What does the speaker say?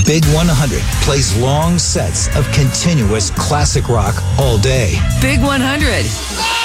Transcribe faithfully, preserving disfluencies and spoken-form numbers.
Big one hundred plays long sets of continuous classic rock all day. Big one hundred.